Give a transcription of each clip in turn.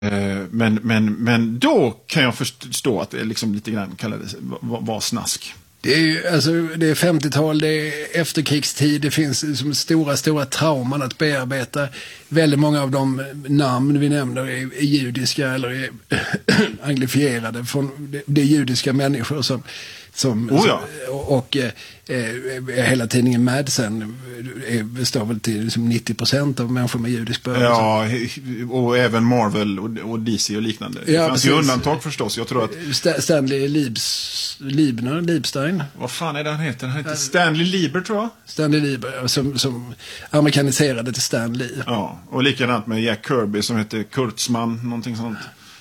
Men då kan jag förstå att det liksom lite grann kallades var snask. Det är ju, alltså, det är 50-tal, det är efterkrigstid, det finns liksom stora trauman att bearbeta. Väldigt många av de namn vi nämner är judiska eller är anglifierade från det är judiska människor som hela tidningen Mad Sen består väl till liksom 90% av människor med judisk början. Ja, och även Marvel och DC och liknande. Det fanns ju undantag förstås. Jag tror att Stanley Liebstein. Vad fan är det han heter? Han heter Stanley Lieber, tror jag. Stanley Lieber, som amerikaniserade till Stan Lee. Ja, och likadant med Jack Kirby som heter Kurtzman, någonting sånt.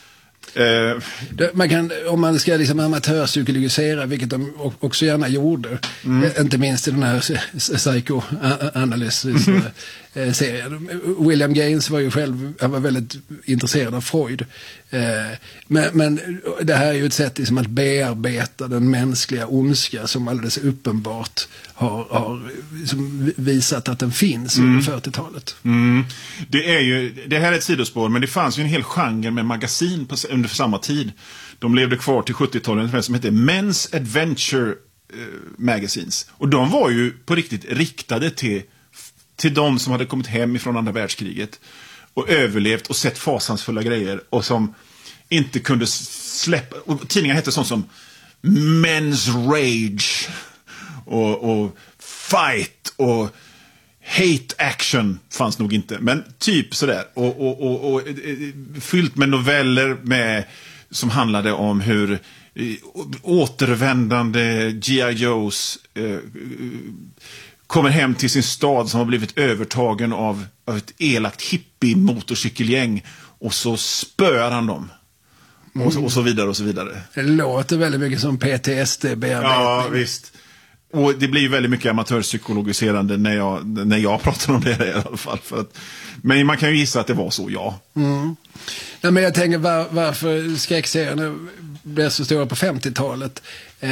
Man kan, om man ska liksom amatörpsykologisera, vilket de också gärna gjorde, inte minst i den här psykoanalysis-serien. William Gaines var ju själv, han var väldigt intresserad av Freud. Men det här är ju ett sätt liksom att bearbeta den mänskliga ondska som alldeles uppenbart har liksom visat att den finns under 40-talet. Det här är ett sidospår, men det fanns ju en hel genre med magasin under samma tid. De levde kvar till 70-talet som hette Men's Adventure Magazines. Och de var ju på riktigt riktade till de som hade kommit hem ifrån andra världskriget och överlevt och sett fasansfulla grejer och som inte kunde släppa. Och tidningar hette sånt som Men's Rage och Fight och Hate Action fanns nog inte, men typ sådär. Och fyllt med noveller som handlade om hur återvändande G.I. Joes kommer hem till sin stad som har blivit övertagen av ett elakt hippie-motorcykelgäng, och så spöar han dem. Och så vidare och så vidare. Det låter väldigt mycket som PTSD-bearbetning. Ja, visst. Och det blir väldigt mycket amatörpsykologiserande när jag pratar om det i alla fall. Men man kan ju gissa att det var så, ja. Ja, men jag tänker varför skräckserierna blev så stora på 50-talet.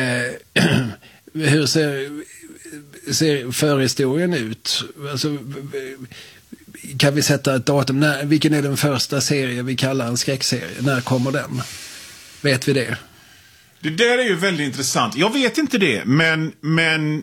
Hur ser förhistorien ut? Alltså, kan vi sätta ett datum? Vilken är den första serie vi kallar en skräckserie? När kommer den? Vet vi det? Det där är ju väldigt intressant. Jag vet inte det, men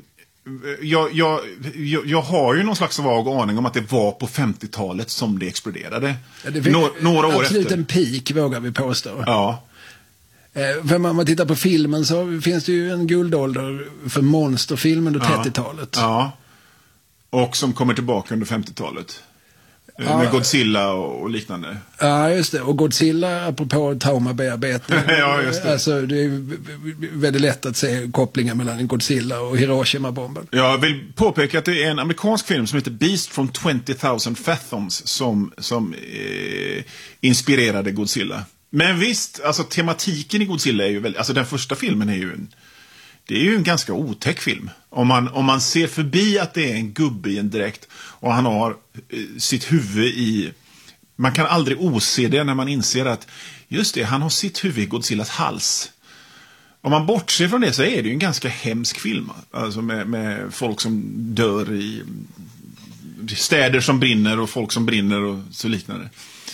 jag har ju någon slags vag aning om att det var på 50-talet som det exploderade. Ja, några år absolut efter. En peak, vågar vi påstå. Ja. För om man tittar på filmen så finns det ju en guldålder för monsterfilm under 30-talet. Ja. Och som kommer tillbaka under 50-talet. Med Godzilla och liknande. Ja, just det. Och Godzilla, apropå traumabearbetning. Ja, just det. Alltså, det är väldigt lätt att se kopplingar mellan Godzilla och Hiroshima-bomben. Jag vill påpeka att det är en amerikansk film som heter Beast from 20,000 Fathoms som inspirerade Godzilla. Men visst, alltså tematiken i Godzilla är ju väldigt, alltså den första filmen är ju en ganska otäck film. Om man ser förbi att det är en gubbe i en dräkt och han har sitt huvud i... Man kan aldrig ose det när man inser att just det, han har sitt huvud i Godzillas hals. Om man bortser från det så är det ju en ganska hemsk film. Alltså med folk som dör i städer som brinner och folk som brinner och så liknande.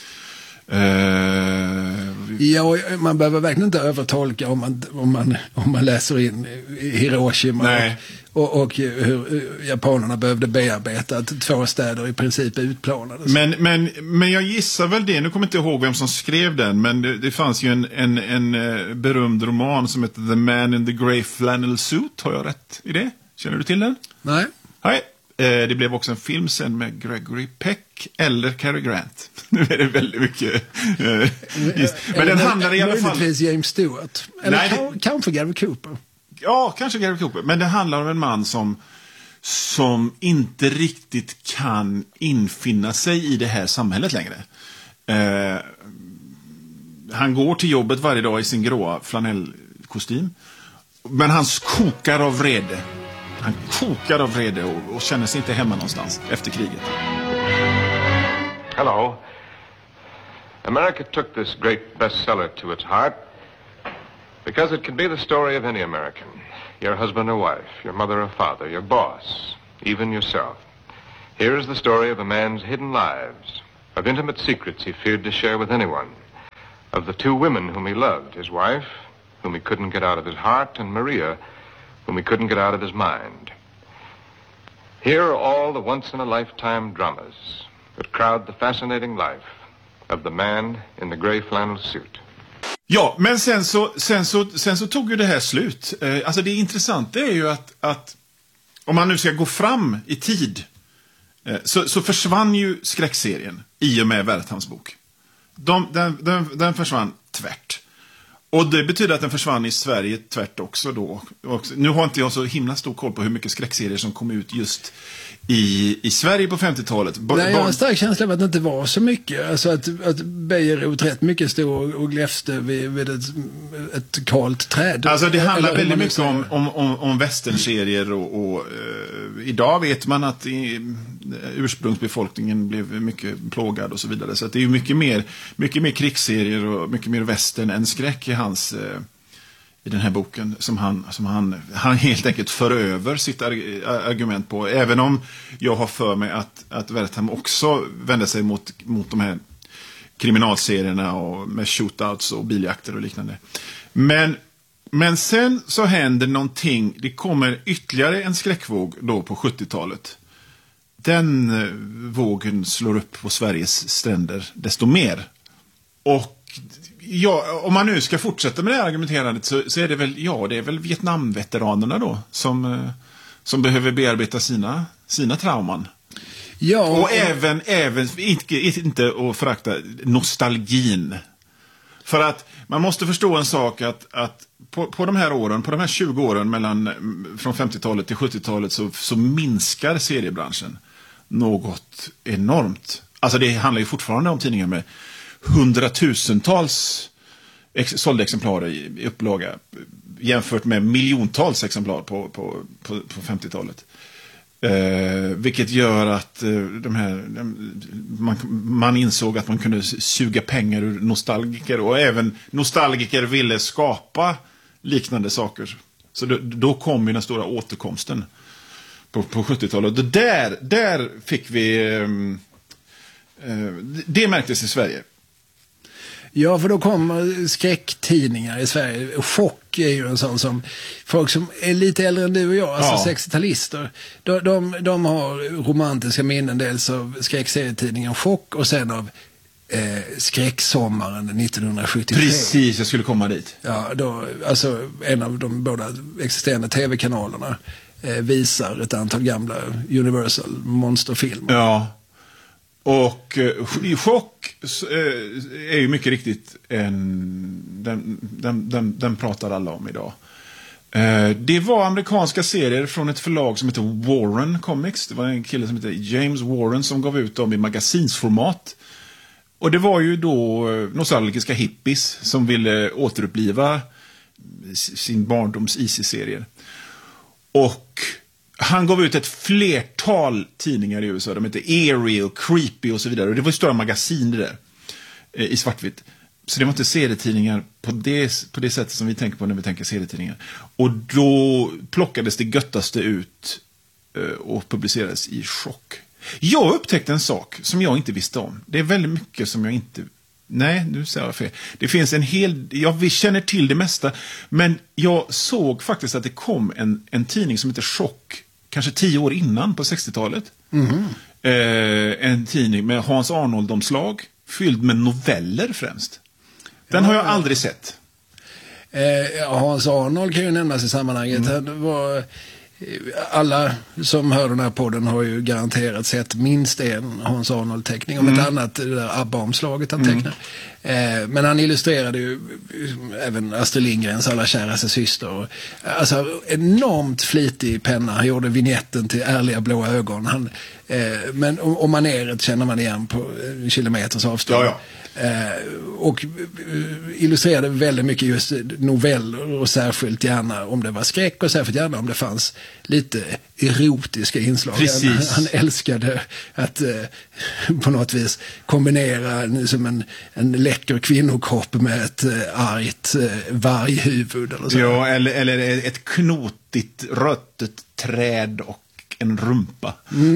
Ja, man behöver verkligen inte övertolka om man läser in Hiroshima och hur japanerna behövde bearbeta att 2 städer i princip utplånades. Men jag gissar väl det, nu kommer jag inte ihåg vem som skrev den, men det fanns ju en berömd roman som heter The Man in the Grey Flannel Suit, har jag rätt i det? Känner du till den? Nej. Det blev också en film sen med Gregory Peck eller Cary Grant. Nu är det väldigt mycket... Men den handlar i alla fall... Möjligtvis James Stewart. Eller kanske Gary Cooper. Ja, kanske Gary Cooper. Men det handlar om en man som inte riktigt kan infinna sig i det här samhället längre. Han går till jobbet varje dag i sin gråa flanellkostym. Men han kokar av vrede. Han kokar av vrede och känner sig inte hemma någonstans efter kriget. Hello. America took this great bestseller to its heart because it can be the story of any American. Your husband or wife, your mother or father, your boss, even yourself. Here is the story of a man's hidden lives, of intimate secrets he feared to share with anyone. of the two women whom he loved, his wife, whom he couldn't get out of his heart, and Maria, whom he couldn't get out of his mind. Here are all the once-in-a-lifetime dramas that crowd the fascinating life of the man in the grey flannel suit. Ja, men sen så tog ju det här slut. Alltså det intressanta är ju att om man nu ska gå fram i tid så försvann ju skräckserien i och med Werthams bok. Den försvann tvärt. Och det betyder att den försvann i Sverige tvärt också då. Nu har inte jag så himla stor koll på hur mycket skräckserier som kom ut just i Sverige på 50-talet. Nej, jag har en stark känsla av att det inte var så mycket. Alltså att Bejerot rätt mycket stod och gläfste vid ett kalt träd. Alltså det handlar väldigt mycket om västernserier och idag vet man att ursprungsbefolkningen blev mycket plågad och så vidare. Så att det är ju mycket mer krigsserier och mycket mer västern än skräck i den här boken som han helt enkelt för över sitt argument på. Även om jag har för mig att Wertham också vänder sig mot de här kriminalserierna och med shootouts och biljakter och liknande. Men sen så händer någonting. Det kommer ytterligare en skräckvåg då på 70-talet. Den vågen slår upp på Sveriges stränder desto mer. Och ja, om man nu ska fortsätta med det här argumenterandet så är det väl, det är väl Vietnamveteranerna då som behöver bearbeta sina trauman. Ja, och även inte att förakta nostalgin. För att man måste förstå en sak att på de här åren, på de här 20 åren från 50-talet till 70-talet så minskar seriebranschen något enormt. Alltså det handlar ju fortfarande om tidningar med hundratusentals sålda exemplar i upplaga jämfört med miljontals exemplar på 50-talet. Vilket gör att man insåg att man kunde suga pengar ur nostalgiker och även nostalgiker ville skapa liknande saker. Så då kom ju den stora återkomsten på 70-talet. Och där fick vi det märktes i Sverige. Ja, för då kommer skräcktidningar i Sverige. Chock är ju en sån som folk som är lite äldre än du och jag, alltså 60-talister. De har romantiska minnen dels av skräckserietidningen Chock och sen av skräcksommaren 1973. Precis, jag skulle komma dit. Ja, alltså en av de båda existerande tv-kanalerna visar ett antal gamla Universal monsterfilmer. Ja. Och i Chock är ju mycket riktigt den pratar alla om idag. Det var amerikanska serier från ett förlag som heter Warren Comics. Det var en kille som heter James Warren som gav ut dem i magasinsformat. Och det var ju då nostalgiska hippies som ville återuppliva sin barndoms Easy-serier. Och han gav ut ett flertal tidningar i USA. De hette Eerie och Creepy och så vidare. Och det var ju stora magasin det där. I svartvitt. Så det var inte serietidningar på det sättet som vi tänker på när vi tänker serietidningar. Och då plockades det göttaste ut och publicerades i Chock. Jag upptäckte en sak som jag inte visste om. Det är väldigt mycket som jag inte... Nej, nu säger jag fel. Det finns vi känner till det mesta. Men jag såg faktiskt att det kom en tidning som heter Chock. Kanske 10 år innan på 60-talet. En tidning med Hans Arnold-omslag. Fylld med noveller främst. Den har jag aldrig sett. Hans Arnold kan ju nämnas i sammanhanget. Han var... Alla som hör den här podden har ju garanterat sett minst en Hans Arnold-teckning om ett annat, det där ABBA-omslaget han tecknar. Men han illustrerade ju även Astrid Lindgrens Alla käraste syster. Alltså enormt flitig penna. Han gjorde vignetten till Ärliga blå ögon. Men om maneret känner man igen på kilometers avstånd. Ja. Och illustrerade väldigt mycket just noveller och särskilt gärna om det var skräck och särskilt gärna om det fanns lite erotiska inslag. Han älskade att på något vis kombinera som en läcker kvinnokropp med ett argt varghuvud eller så. Ja, eller ett knotigt röttet träd och en rumpa.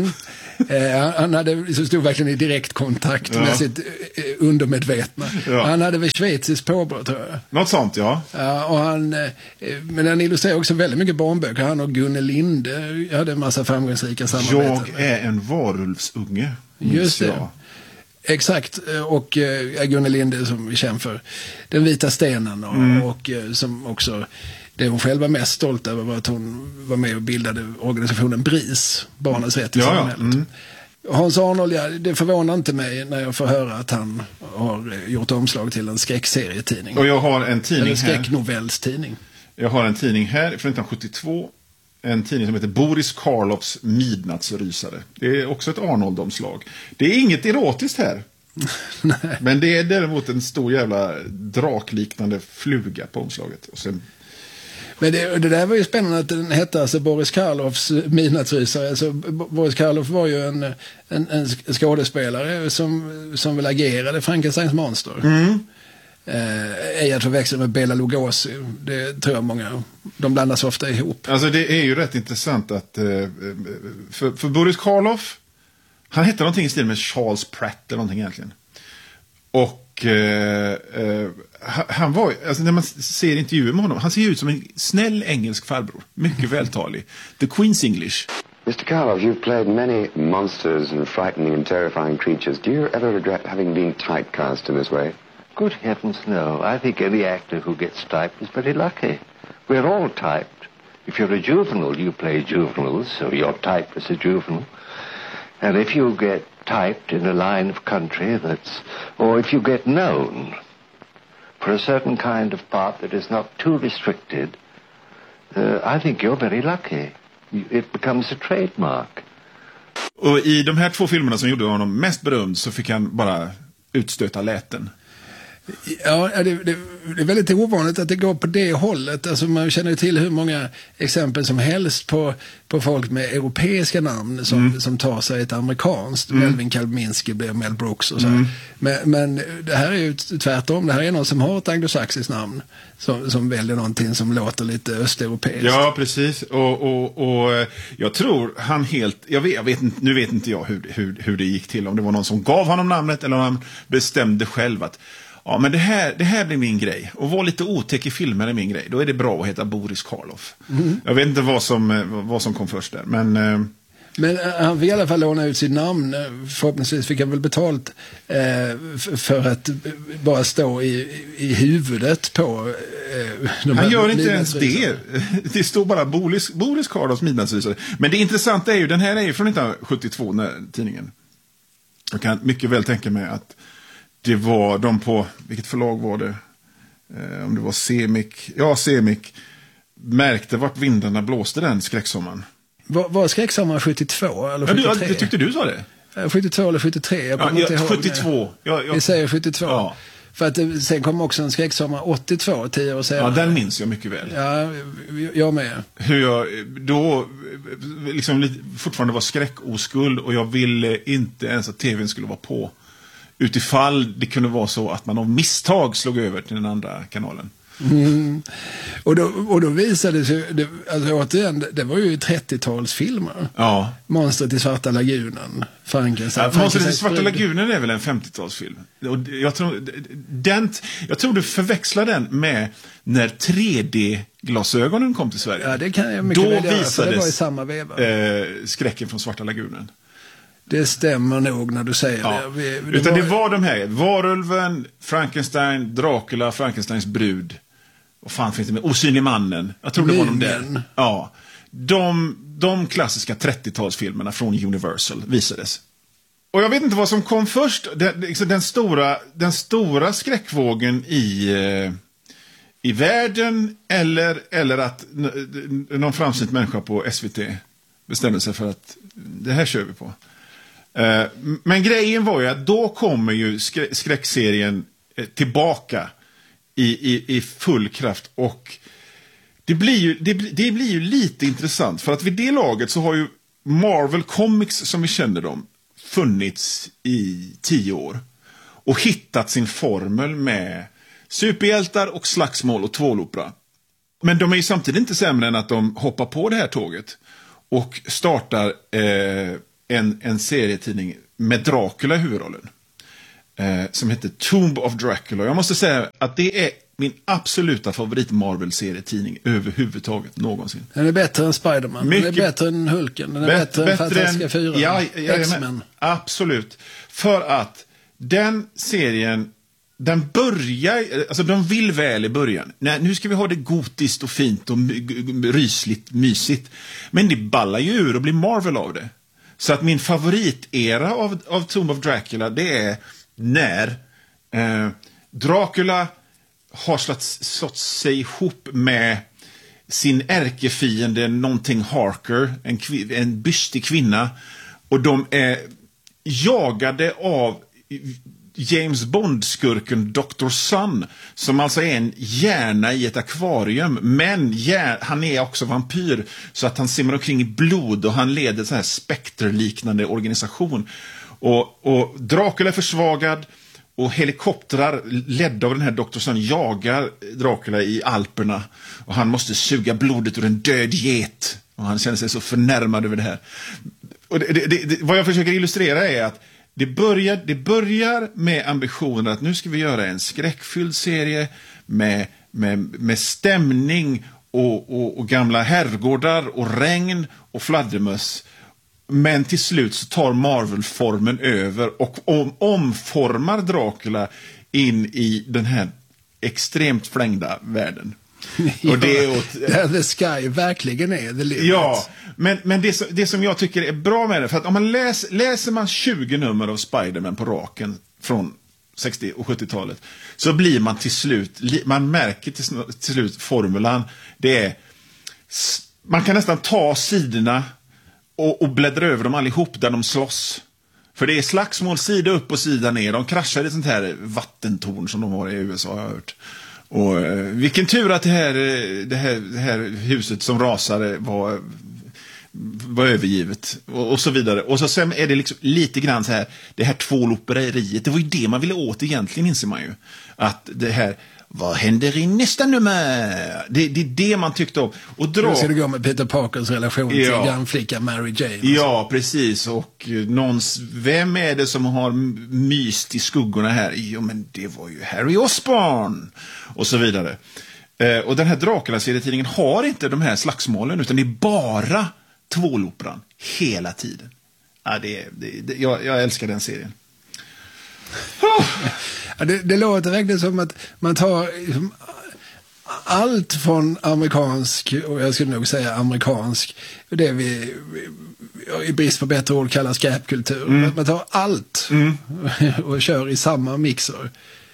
Han hade så stod verkligen i direkt kontakt med sitt undermedvetna. Ja. Han hade väl schweiziskt påbrå, tror jag. Något sånt, ja. Ja, och men han illustrerar också väldigt mycket barnböcker. Han och Gunnel Linde hade en massa framgångsrika samarbeten. Jag är en varulvsunge. Just det. Jag. Exakt, och Gunnel Linde som vi känner för Den vita stenen och som också, det hon själv var mest stolt över var att hon var med och bildade organisationen BRIS, Barnens rätt i samhället. Hans Arnold, det förvånar inte mig när jag får höra att han har gjort omslag till en skräckserietidning. Och jag har en tidning eller skräcknovellstidning. Jag har en tidning här från 1972. En tidning som heter Boris Karloffs Midnattsrysare. Det är också ett Arnold-omslag. Det är inget erotiskt här. Men det är däremot en stor jävla drakliknande fluga på omslaget. Och sen... Men det där var ju spännande att den hette alltså Boris Karloffs Midnattsrysare. Alltså, Boris Karloff var ju en skådespelare som väl agerade Frankensteins monster. Jag tror växeln med Bela Lugosi. Det tror jag många. De blandas ofta ihop. Alltså det är ju rätt intressant att för Boris Karloff, han hette någonting i stil med Charles Pratt eller någonting egentligen. Och han var, alltså när man ser intervjuer med honom, han ser ut som en snäll engelsk farbror. Mycket vältalig. The Queen's English. Mr. Karloff, you've played many monsters and frightening and terrifying creatures. Do you ever regret having been typecast in this way? Good heavens, no. I think any actor who gets typed is very lucky. We're all typed. If you're a juvenile, you play juveniles, so you're typed as a juvenile. And if you get typed in a line of country or if you get known for a certain kind of part that is not too restricted, I think you're very lucky. It becomes a trademark. Och i de här 2 filmerna som gjorde honom mest berömd så fick han bara utstöta läten. Ja, det är väldigt ovanligt att det går på det hållet. Alltså man känner ju till hur många exempel som helst på folk med europeiska namn som tar sig ett amerikanskt. Melvin Kalminski blir Mel Brooks och så. Men det här är ju tvärtom. Det här är någon som har ett anglosaxiskt namn som väljer någonting som låter lite östeuropeiskt. Ja, precis. Och jag tror han helt... Jag vet inte, nu vet inte jag hur det gick till. Om det var någon som gav honom namnet eller om han bestämde själv att ja, men det här blir min grej. Och vara lite otäck i filmer är min grej. Då är det bra att heta Boris Karloff. Jag vet inte vad som kom först där. Men han fick i alla fall låna ut sitt namn. Förhoppningsvis fick han väl betalt för att bara stå i huvudet på han gör inte ens det. Det står bara Boris Karloffs Midnattsrysare. Men det intressanta är ju, den här är ju från 1972 när tidningen. Jag kan mycket väl tänka mig att det var de på, vilket förlag var det? Om det var Semik. Ja, Semik märkte vart vindarna blåste den skräcksommaren. Var skräcksommaren 72 eller 73? Ja, det tyckte du sa det. 72 eller 73, jag kommer inte ihåg 72. Vi säger 72. Ja. För att sen kom också en skräcksommar 82, 10 år senare. Ja, den minns jag mycket väl. Ja, jag med. Hur jag då liksom fortfarande var skräckoskuld och jag ville inte ens att tvn skulle vara på. Utifall det kunde vara så att man av misstag slog över till den andra kanalen. Och då visade det sig, alltså återigen, det var ju 30-talsfilmer. Ja. Monstret i Svarta lagunen. Monstret i Svarta lagunen är väl en 50-talsfilm. Och jag tror du förväxlar den med när 3D-glasögonen kom till Sverige. Ja, det kan jag mycket väl göra, visades för det var i samma veva. Skräcken från Svarta lagunen. Det stämmer nog när du säger det. Utan det var de här, Varulven, Frankenstein, Dracula, Frankensteins brud. Och fan finns det med? Osynlig mannen. Jag tror det var de där. Ja. De klassiska 30-talsfilmerna från Universal visades. Och jag vet inte vad som kom först. Den stora skräckvågen i världen eller att någon framsynt människa på SVT bestämde sig för att det här kör vi på. Men grejen var ju att då kommer ju skräckserien tillbaka i full kraft och det blir ju lite intressant för att vid det laget så har ju Marvel Comics som vi känner dem funnits i 10 år och hittat sin formel med superhjältar och slagsmål och tvålopera. Men de är ju samtidigt inte sämre än att de hoppar på det här tåget och startar en serietidning med Dracula i huvudrollen. Som heter Tomb of Dracula. Jag måste säga att det är min absoluta favorit Marvel-serietidning överhuvudtaget någonsin. Den är bättre än Spider-Man. Den är bättre än Hulken. Den är bättre än Fantastiska 4. X-Men. Absolut. För att den serien, den börjar, alltså de vill väl i början. Nej, nu ska vi ha det gotiskt och fint och rysligt, mysigt. Men det ballar ju ur och blir Marvel av det. Så att min favoritera av Tomb of Dracula, det är när Dracula har slått sig ihop med sin ärkefiende någonting Harker, en byrstig kvinna, och de är jagade av James Bond-skurken Dr. Sun, som alltså är en hjärna i ett akvarium, men han är också vampyr, så att han simmar omkring i blod och han leder en sån här spekterliknande organisation. Och Dracula är försvagad och helikoptrar ledda av den här Dr. Sun jagar Dracula i Alperna, och han måste suga blodet ur en död get, och han känner sig så förnärmad över det här. Och vad jag försöker illustrera är att det börjar med ambitionen att nu ska vi göra en skräckfylld serie med stämning och gamla herrgårdar och regn och fladdermöss. Men till slut så tar Marvel-formen över och omformar Dracula in i den här extremt flängda världen. Och det är där the sky verkligen är the limit. Ja, men det som jag tycker är bra med det, för att om man läser man 20 nummer av Spider-Man på raken från 60- och 70-talet, så blir man till slut, man märker till slut formulan. Det är, man kan nästan ta sidorna och bläddra över dem allihop där de slåss. För det är slagsmål sida upp och sida ner. De kraschar i ett sånt här vattentorn som de har i USA, har jag hört. Och vilken tur att det här huset som rasade var övergivet och så vidare. Och så sen är det liksom lite grann så här, det här tvåloperiet, det var ju det man ville åt egentligen, inser man ju. Att det här, vad händer i nästa nummer? Det är det man tyckte om. Och då ska det gå med Peter Parkers relation till grannflickan Mary Jane. Ja, precis. Och vem är det som har myst i skuggorna här? Jo, men det var ju Harry Osborn. Och så vidare. Och den här Dracula-serietidningen har inte de här slagsmålen, utan det är bara tvåloperan hela tiden. Ja, jag älskar den serien. Ja, det låter verkligen som att man tar allt från amerikansk, och jag skulle nog säga amerikansk, det vi i brist på bättre ord kallar skräpkultur. Man tar allt och kör i samma mixer.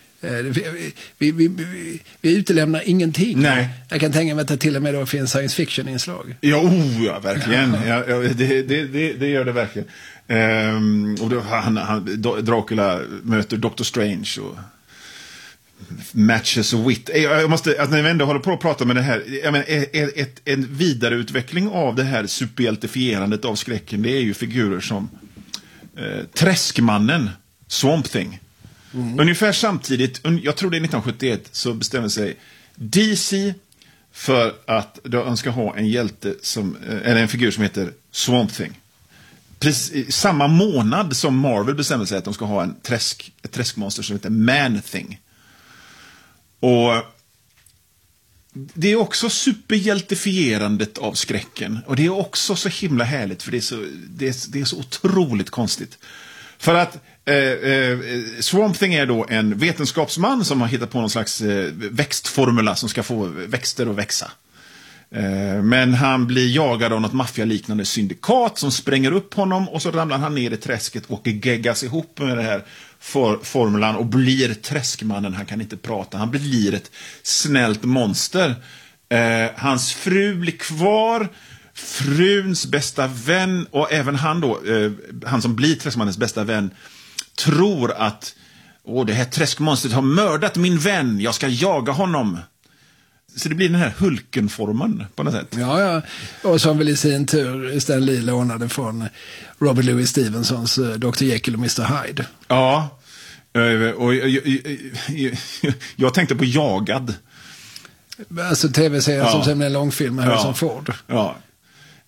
Vi utelämnar ingenting. Nej. Jag kan tänka mig att det till och med då finns science fiction-inslag. Ja, verkligen. Ja, det gör det verkligen. Och då, Dracula möter Doctor Strange och matches och wit. Jag måste, att när vi ändå håller på att prata med det här, jag menar, en vidareutveckling av det här superhjältefierandet av skräcken, det är ju figurer som Träskmannen, Swamp Thing. Ungefär samtidigt, jag tror det är 1971, så bestämmer sig DC för att de ska ha en hjälte eller en figur som heter Swamp Thing. Precis samma månad som Marvel bestämmer sig att de ska ha ett träskmonster som heter Man Thing. Och det är också superhjältefierandet av skräcken. Och det är också så himla härligt, för det är så otroligt konstigt. För att Swamp Thing är då en vetenskapsman som har hittat på någon slags växtformula som ska få växter att växa. Men han blir jagad av något maffialiknande syndikat som spränger upp honom, och så ramlar han ner i träsket och geggas ihop med det här formulan och blir träskmannen. Han kan inte prata, han blir ett snällt monster. Hans fru blir kvar, fruns bästa vän, och även han då, han som blir träskmannens bästa vän, tror att det här träskmonstret har mördat min vän, jag ska jaga honom. Så det blir den här Hulken-formen på något sätt. Ja. Och som väl i sin tur Stan Lee lånade från Robert Louis Stevensons Dr. Jekyll och Mr. Hyde. Ja, och jag tänkte på Jagad. Alltså tv-serien som sen är en långfilm med Harrison Ford. Ja.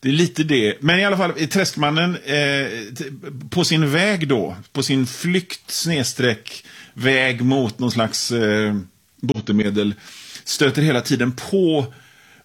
Det är lite det. Men i alla fall, Träskmannen på sin väg då, på sin flykt väg mot någon slags botemedel, stöter hela tiden på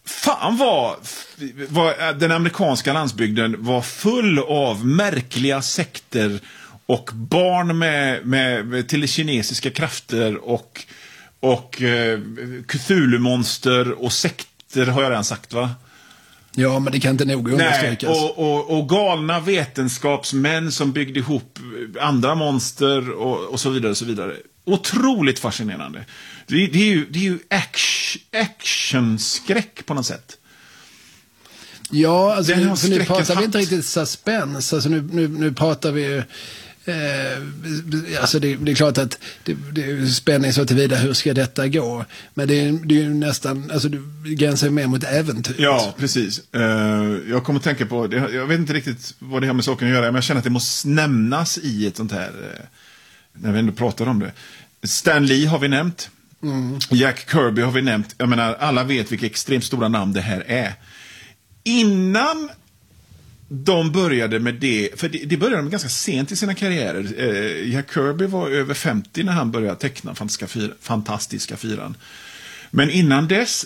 vad den amerikanska landsbygden var full av märkliga sekter och barn med till kinesiska krafter och Cthulhu-monster och sekter har jag redan sagt, va? Ja, men det kan inte nog understrykas. Och galna vetenskapsmän som byggde ihop andra monster och så vidare och så vidare. Otroligt fascinerande. Det är ju actionskräck på något sätt. Ja, alltså för nu pratar vi inte riktigt suspense. Alltså nu pratar vi alltså det är klart att det är spänning så tillvida, hur ska detta gå? Men det är ju nästan, alltså det gränsar mer mot äventyr. Ja, precis. Jag kommer att tänka på det, jag vet inte riktigt vad det har med saken att göra, men jag känner att det måste nämnas i ett sånt här, när vi ändå pratar om det. Stan Lee har vi nämnt. Jack Kirby har vi nämnt. Jag menar, alla vet vilka extremt stora namn det här är. Innan de började med det, för det började de ganska sent i sina karriärer. Jack Kirby var över 50 när han började teckna Fantastiska fyran. Men innan dess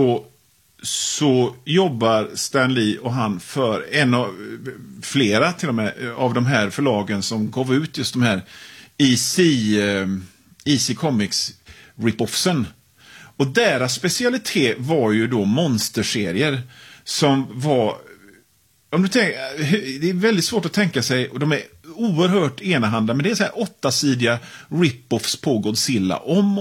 så jobbar Stan Lee och han för flera till och med av de här förlagen som gav ut just de här EC Comics rip-offsen. Och deras specialitet var ju då monsterserier som var, om du tänker, det är väldigt svårt att tänka sig, och de är oerhört enahanda, men det är så här 8-sidiga rip-offs på Godzilla om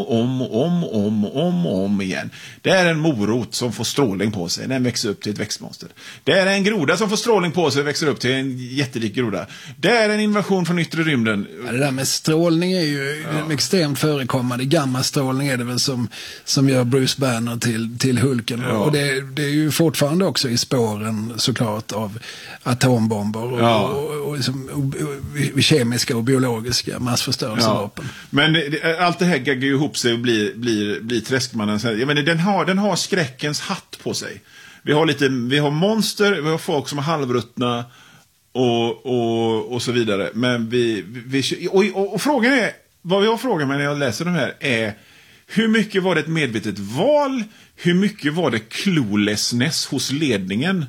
och om igen. Det är en morot som får strålning på sig, den växer upp till ett växtmonster. Det är en groda som får strålning på sig och växer upp till en jättelik groda. Det är en invasion från yttre rymden. Ja, det där med strålning är ju extremt förekommande. Gammastrålning är det väl som gör Bruce Banner till Hulken. Ja. Och det är ju fortfarande också i spåren såklart av atombomber och kemiska och biologiska massförstörelsevapen. Ja. Men allt det här gaggar ju ihop sig och blir Träskmannen. Jag menar, den har skräckens hatt på sig. Vi har monster, vi har folk som är halvruttna och så vidare. Men och frågan är, vad jag frågar mig när jag läser de här är, hur mycket var det ett medvetet val? Hur mycket var det cluelessness hos ledningen?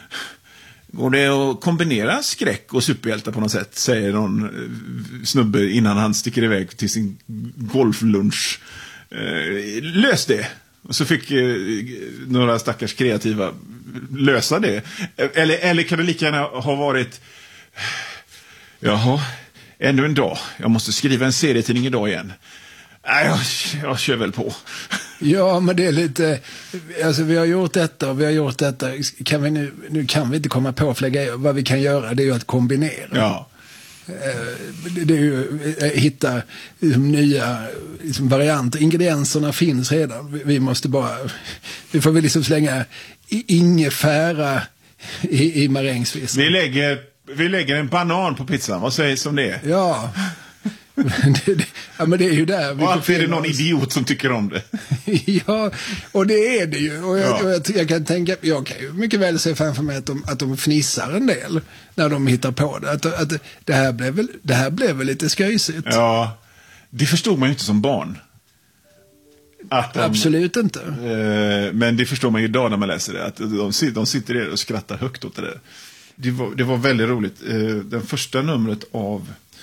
Går det att kombinera skräck och superhjältar på något sätt, säger någon snubbe innan han sticker iväg till sin golflunch. Lös det. Och så fick några stackars kreativa lösa det. Eller kan det lika gärna ha varit, jaha, ännu en dag. Jag måste skriva en serietidning idag igen. Nej, jag kör väl på. Ja, men det är lite, alltså vi har gjort detta och vi har gjort detta. Nu kan vi inte komma på fler grejer. Vad vi kan göra, det är ju att kombinera. Ja. Det är ju hitta nya varianter. Ingredienserna finns redan. Vi får väl liksom slänga ingefära i marängsvissen. Vi lägger en banan på pizzan. Vad sägs om det? Ja. Ja, men det är ju där. Och alltid är det någon idiot som tycker om det. Ja, och det är det ju. Och jag kan tänka, jag kan ju mycket väl se framför mig att de fnissar en del när de hittar på det. Att det här blev väl lite skojsigt. Ja, det förstod man ju inte som barn. Absolut inte. Men det förstår man ju idag när man läser det. Att de sitter där och skrattar högt åt det där. Det var väldigt roligt. Den första numret av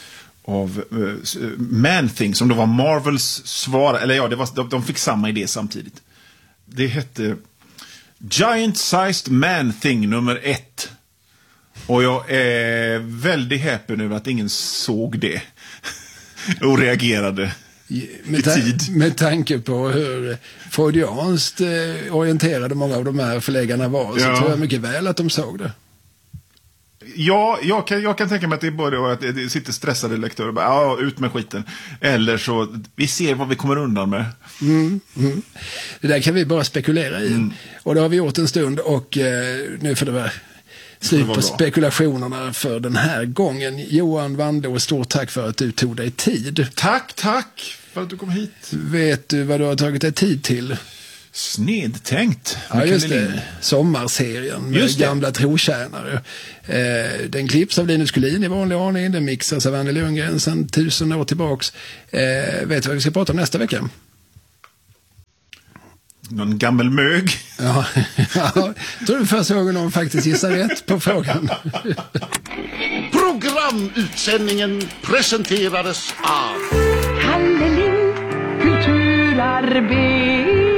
Man-Thing, som då var Marvels svar, eller ja, de fick samma idé samtidigt. Det hette Giant-Sized Man-Thing nummer 1. Och jag är väldigt häpen över att ingen såg det och reagerade i tid. Med tanke på hur freudianskt orienterade många av de här förläggarna var, så tror jag mycket väl att de såg det. Ja, jag kan tänka mig att det är både att det sitter stressade lektörer och bara, ut med skiten. Eller så, vi ser vad vi kommer undan med. Det där kan vi bara spekulera i. Och det har vi gjort en stund, och nu får det vara slut på spekulationerna för den här gången. Johan Wandå, stort tack för att du tog dig tid. Tack för att du kom hit. Vet du vad du har tagit dig tid till? Snedtänkt. Ja, just det. Sommarserien med gamla trotjänare. Den klipps av Linus Collin i vanlig ordning. Den mixas av Anne Lundgren sedan 1000 år tillbaks. Vet du vad vi ska prata om nästa vecka? Någon gammal mög. Ja, tror du första gången någon faktiskt gissar rätt på frågan. Programutsändningen presenterades av Halleling kulturarbete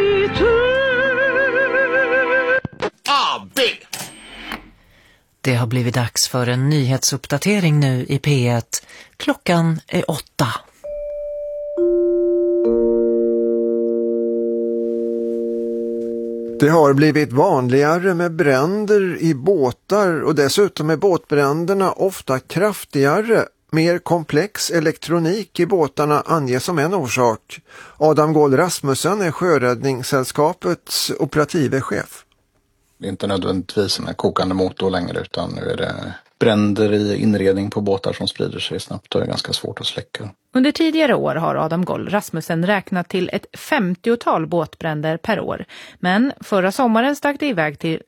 AB. Det har blivit dags för en nyhetsuppdatering nu i P1. Klockan är 8. Det har blivit vanligare med bränder i båtar och dessutom är båtbränderna ofta kraftigare. Mer komplex elektronik i båtarna anges som en orsak. Adam Gåhl Rasmussen är Sjöräddningssällskapets operative chef. Det är inte nödvändigtvis en kokande motor längre, utan nu är det bränder i inredning på båtar som sprider sig snabbt och är ganska svårt att släcka. Under tidigare år har Adam Gåhl Rasmussen räknat till ett 50-tal båtbränder per år. Men förra sommaren stack det iväg till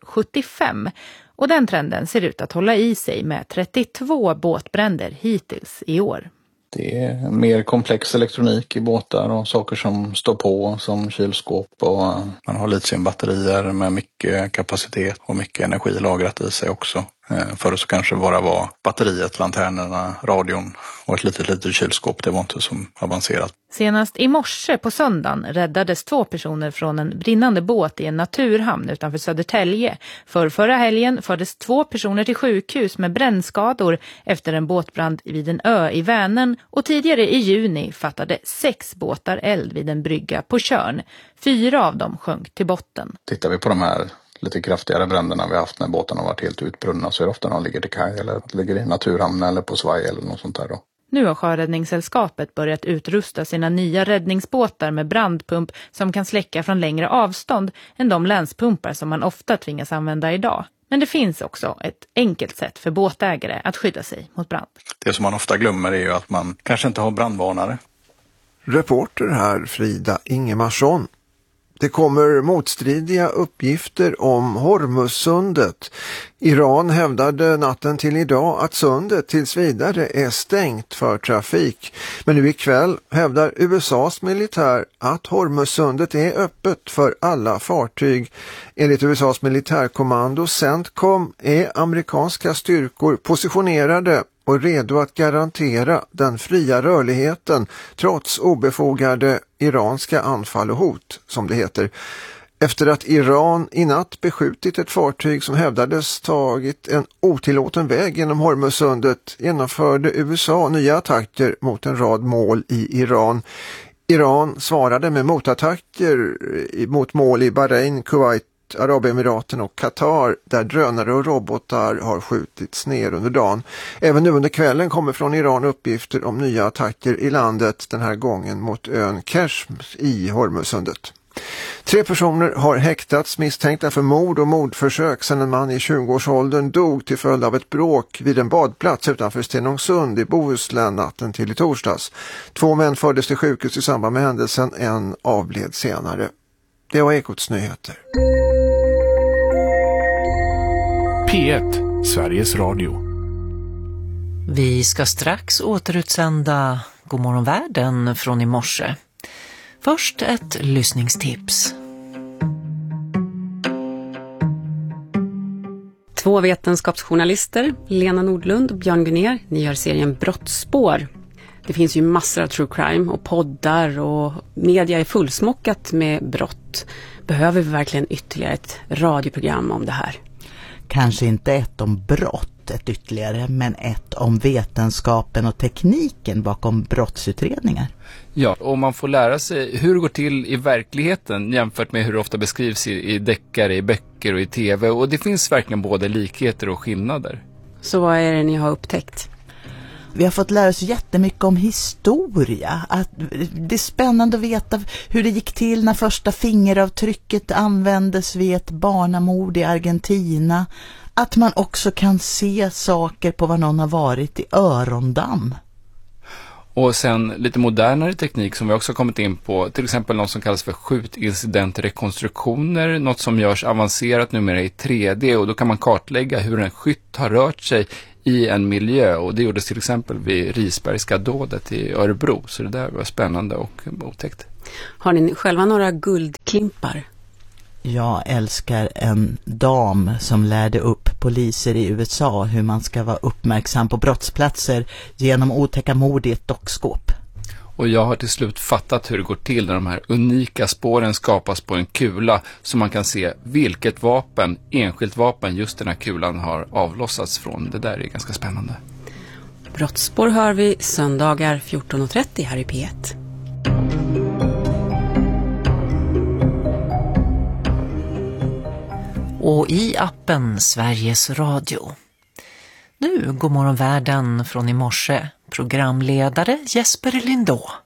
75 och den trenden ser ut att hålla i sig med 32 båtbränder hittills i år. Det är mer komplex elektronik i båtar och saker som står på som kylskåp, och man har litiumbatterier med mycket kapacitet och mycket energi lagrat i sig också. Förr så kanske bara var batteriet, lanternerna, radion och ett litet kylskåp. Det var inte så avancerat. Senast i morse på söndagen räddades 2 personer från en brinnande båt i en naturhamn utanför Södertälje. Förra helgen fördes 2 personer till sjukhus med brännskador efter en båtbrand vid en ö i Vänern, och tidigare i juni fattade 6 båtar eld vid en brygga på Tjörn. 4 av dem sjönk till botten. Tittar vi på de här lite kraftigare bränderna vi haft när båtarna har varit helt utbrunna, så är det ofta de ligger till kaj eller ligger i naturhamn eller på svaj eller något sånt där då. Nu har Sjöräddningssällskapet börjat utrusta sina nya räddningsbåtar med brandpump som kan släcka från längre avstånd än de länspumpar som man ofta tvingas använda idag. Men det finns också ett enkelt sätt för båtägare att skydda sig mot brand. Det som man ofta glömmer är ju att man kanske inte har brandvarnare. Reporter här Frida Ingemarsson. Det kommer motstridiga uppgifter om Hormuzsundet. Iran hävdade natten till idag att sundet tills vidare är stängt för trafik. Men nu ikväll hävdar USAs militär att Hormuzsundet är öppet för alla fartyg. Enligt USAs militärkommando CENTCOM är amerikanska styrkor positionerade och redo att garantera den fria rörligheten trots obefogade iranska anfall och hot, som det heter. Efter att Iran i natt beskjutit ett fartyg som hävdades tagit en otillåten väg genom Hormuzsundet genomförde USA nya attacker mot en rad mål i Iran. Iran svarade med motattacker mot mål i Bahrain, Kuwait, Arabemiraten och Qatar, där drönare och robotar har skjutits ner under dagen. Även nu under kvällen kommer från Iran uppgifter om nya attacker i landet, den här gången mot ön Keshm i Hormuzsundet. 3 personer har häktats misstänkta för mord och mordförsök sedan en man i 20-årsåldern dog till följd av ett bråk vid en badplats utanför Stenungsund i Bohuslän natten till i torsdags. 2 män fördes till sjukhus i samband med händelsen, en avled senare. Det var Ekots nyheter. P1, Sveriges Radio. Vi ska strax återutsända Godmorgon världen från i morse. Först ett lyssningstips. 2 vetenskapsjournalister, Lena Nordlund och Björn Gunnér, ni gör serien Brottsspår. Det finns ju massor av true crime och poddar och media är fullsmockat med brott. Behöver vi verkligen ytterligare ett radioprogram om det här? Kanske inte ett om brott, ett ytterligare, men ett om vetenskapen och tekniken bakom brottsutredningar. Ja, och man får lära sig hur det går till i verkligheten jämfört med hur det ofta beskrivs i deckare, i böcker och i tv. Och det finns verkligen både likheter och skillnader. Så vad är det ni har upptäckt? Vi har fått lära oss jättemycket om historia. Att det är spännande att veta hur det gick till när första fingeravtrycket användes vid ett barnamord i Argentina. Att man också kan se saker på vad någon har varit i örondamm. Och sen lite modernare teknik som vi också kommit in på, till exempel något som kallas för skjutincidentrekonstruktioner, något som görs avancerat numera i 3D, och då kan man kartlägga hur en skytt har rört sig i en miljö, och det gjordes till exempel vid Risbergska dådet i Örebro, så det där var spännande och otäckt. Har ni själva några guldklimpar? Jag älskar en dam som lärde upp poliser i USA hur man ska vara uppmärksam på brottsplatser genom otäcka mord i ett dockskåp. Och jag har till slut fattat hur det går till när de här unika spåren skapas på en kula, så man kan se vilket vapen, enskilt vapen, just den här kulan har avlossats från. Det där är ganska spännande. Brottsspår hör vi söndagar 14.30 här i P1. Och i appen Sveriges Radio. Nu går morgonvärlden från i morse. Programledare Jesper Lindå.